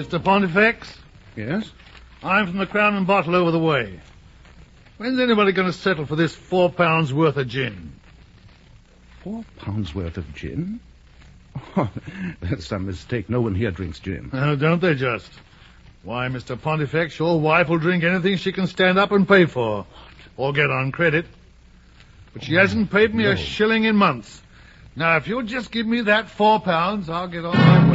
Mr. Pontifex? Yes? I'm from the Crown and Bottle over the way. When's anybody going to settle for this £4 worth of gin? £4 worth of gin? Oh, that's some mistake. No one here drinks gin. Oh, don't they just? Why, Mr. Pontifex, your wife will drink anything she can stand up and pay for. Or get on credit. But she hasn't paid me a shilling in months. Now, if you'll just give me that £4, I'll get on my way.